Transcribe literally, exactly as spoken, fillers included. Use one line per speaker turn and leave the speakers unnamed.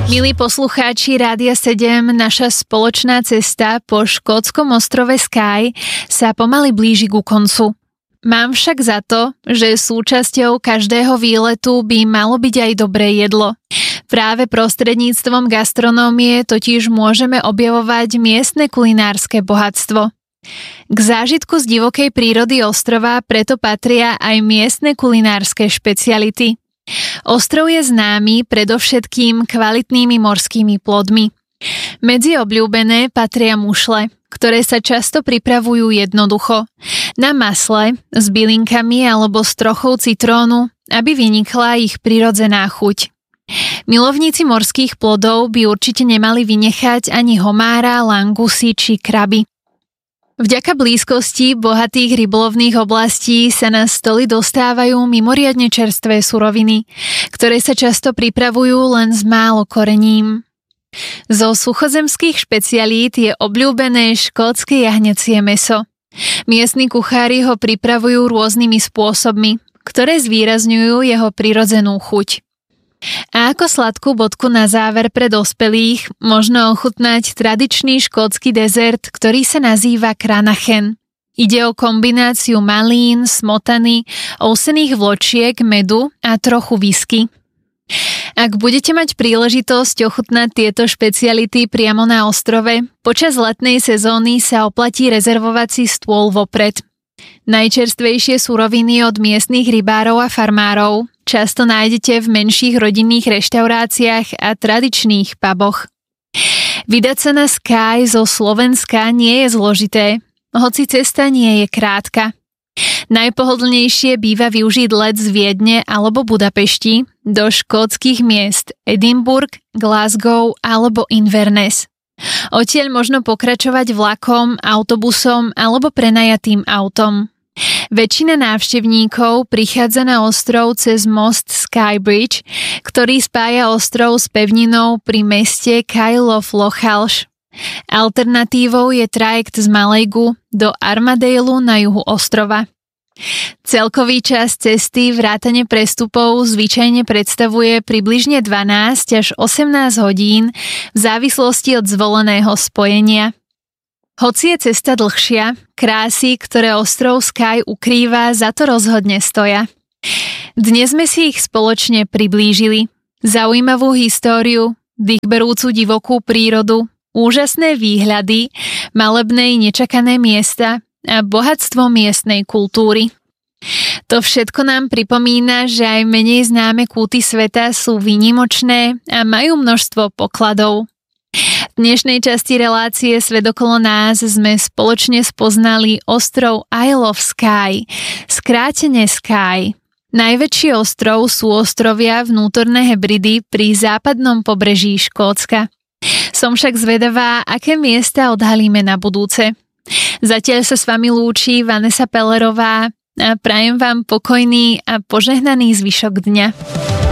Milí poslucháči Rádia sedem, naša spoločná cesta po škótskom ostrove Skye sa pomaly blíži ku koncu. Mám však za to, že súčasťou každého výletu by malo byť aj dobré jedlo. Práve prostredníctvom gastronómie totiž môžeme objavovať miestne kulinárske bohatstvo. K zážitku z divokej prírody ostrova preto patria aj miestne kulinárske špeciality. Ostrov je známy predovšetkým kvalitnými morskými plodmi. Medzi obľúbené patria mušle, ktoré sa často pripravujú jednoducho, na masle, s bylinkami alebo s trochou citrónu, aby vynikla ich prirodzená chuť. Milovníci morských plodov by určite nemali vynechať ani homára, langusy či kraby. Vďaka blízkosti bohatých rybolovných oblastí sa na stoly dostávajú mimoriadne čerstvé suroviny, ktoré sa často pripravujú len s málo korením. Zo suchozemských špecialít je obľúbené škótske jahnecie mäso. Miestni kuchári ho pripravujú rôznymi spôsobmi, ktoré zvýrazňujú jeho prirodzenú chuť. A ako sladkú bodku na záver pre dospelých možno ochutnať tradičný škótsky dezert, ktorý sa nazýva Cranachan. Ide o kombináciu malín, smotany, ovsených vločiek, medu a trochu whisky. Ak budete mať príležitosť ochutnať tieto špeciality priamo na ostrove, počas letnej sezóny sa oplatí rezervovať si stôl vopred. Najčerstvejšie suroviny od miestnych rybárov a farmárov často nájdete v menších rodinných reštauráciách a tradičných puboch. Vydať sa na Skye zo Slovenska nie je zložité, hoci cesta nie je krátka. Najpohodlnejšie býva využiť let z Viedne alebo Budapešti do škótskych miest Edinburgh, Glasgow alebo Inverness. Odtiaľ možno pokračovať vlakom, autobusom alebo prenajatým autom. Väčšina návštevníkov prichádza na ostrov cez most Skye Bridge, ktorý spája ostrov s pevninou pri meste Kyle of Lochalsh. Alternatívou je trajekt z Malaygu do Armadale na juhu ostrova. Celkový čas cesty vrátane prestupov zvyčajne predstavuje približne dvanásť až osemnásť hodín v závislosti od zvoleného spojenia. Hoci je cesta dlhšia, krásy, ktoré ostrov Skye ukrýva, za to rozhodne stoja. Dnes sme si ich spoločne priblížili. Zaujímavú históriu, dýchberúcu divokú prírodu, úžasné výhľady, malebné nečakané miesta a bohatstvo miestnej kultúry. To všetko nám pripomína, že aj menej známe kúty sveta sú výnimočné a majú množstvo pokladov. V dnešnej časti relácie Svet okolo nás sme spoločne spoznali ostrov Isle of Skye, skrátene Skye. Najväčší ostrov sú ostrovia Vnútorné Hebridy pri západnom pobreží Škótska. Som však zvedavá, aké miesta odhalíme na budúce. Zatiaľ sa s vami lúči Vanessa Pellerová a prajem vám pokojný a požehnaný zvyšok dňa.